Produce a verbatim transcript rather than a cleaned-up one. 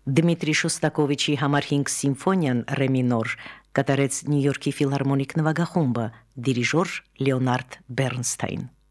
Դմիտրի Շոստակովիչի համար հինգ սիմֆոնիան ռե մինոր կատարեց Նյու Յորքի ֆիլհարմոնիկ նվագախումբը, դիրիժոր Լեոնարդ Բեռնստայն։